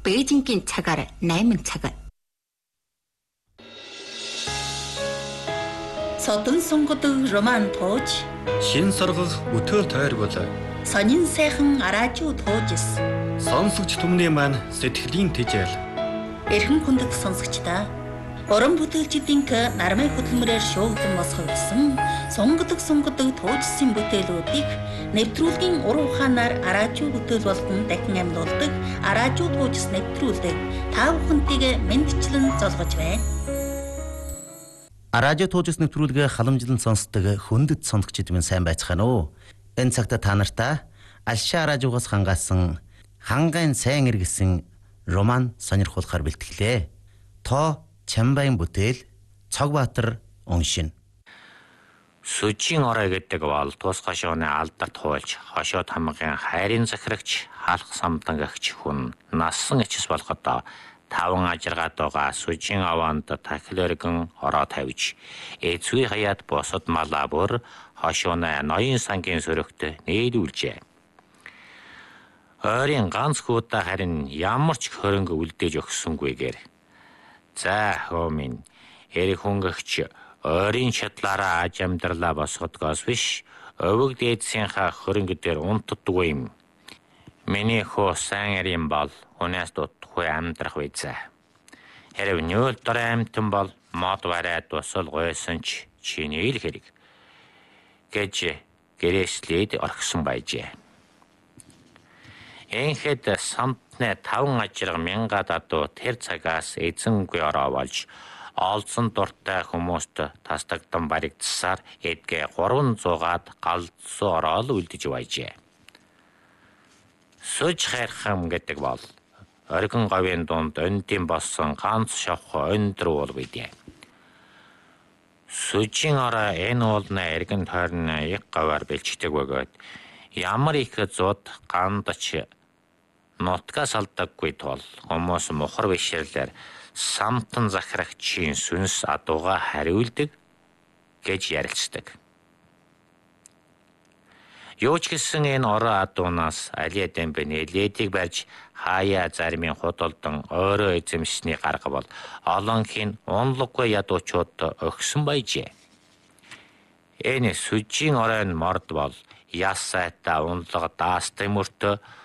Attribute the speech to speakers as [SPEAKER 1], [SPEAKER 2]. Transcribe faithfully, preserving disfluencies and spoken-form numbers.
[SPEAKER 1] Бээжингийн цагаар найман цаг. Содон сонгодог роман тууж,
[SPEAKER 2] шин соргох өтөө тойргол,
[SPEAKER 1] сонин сайхан араажуу туужс.
[SPEAKER 2] Сонсогч түмний маань сэтгэлийн тэжээл.
[SPEAKER 1] Эрхэм хүндэт сонсогчдаа уран бүтээлчдийн нармай хөдөлмөрөөр шуугдан босгогдсон сонгодог сонгодог туужсын бүтээлүүдийг нэвтрүүлгийн уран ухаанаар араажуу бүтээл болгон дахин амьлуулдаг араажуу туужс нэвтрүүлдэг та бүхэнтэйг мэндчлэн золгож байна.
[SPEAKER 3] Араажуу туужс нэвтрүүлгээ халамжлан сонсдог хүндэт сонсогчид минь сайн байцгаана уу? Энэ цагта та нартаа Алшаа араажуугаас хангаасан хангайн сайн иргэсэн роман сонирхуулахар бэлтгэлээ. Тоо Чамбайн бүтээл Цогбаатар уншина.
[SPEAKER 4] Сүжийн орой гэдэг бол тус хошооны алдарт хуульч, хошоод хамгын хайрын захирагч, хаалх самдангагч хүн нассан ичс болоход таван ажиргаад байгаа сүжийн аваанд тахилэргэн ороо тавьж, эцгүй хаяад босод малаа бүр хошооны ноён сангийн сөрөгт нээлүүлжээ. Ойрын ганц хуудаа харин ямар ч хөрөнгө үлдээж өгсөнгүйгээр. За хөөмин эрх хөнгөгч ойрын шатлаараа аж амьдралаа босгодгоос биш өвөг дээдсийнхаа хөрөнгө дээр унтдаггүй юм. Миний хөө сайн эрийн бол унаас дутхгүй амьдрах визээ. Хэрв нүүл дор амтан бол мод барайд усал гойсон ч чиний л хэрэг гэж гэрээслээд орхисон байжээ. Энхэд самтны таван ажирга мянга дадуу тэр цагаас эзэнгүй ороо болж олзон дуртай хүмүүст тасдагдан баригдсаар эдгээ гурван зуугаад галзуу ороод үлдэж байжээ. Сүж хайрхам гэдэг бол оргин говийн дунд өндийн болсон ганц шавх өндөр уул бидээ. Сүжийн ороо энэ уулны эргэн тойрны яг гаваар бэлчдэг бөгөөд ямар их зууд гандач нутгаас алдаггүй тул хүмүүс мухар бишэрлэр самтан захирагчийн сүнс адууга хариулдаг гэж ярилцдаг. Юу ч гэсэн энэ ороо адуунаас алиадан бэ нэлээдийг барьж хаяа заримын худалдан өөрөө эзэмшсэний гарга бол олонхийн унлаггүй ядуучууд өгсөн байжээ. Энэ сүжийн оройн морд бол яс сайта унлага даастай мөртөө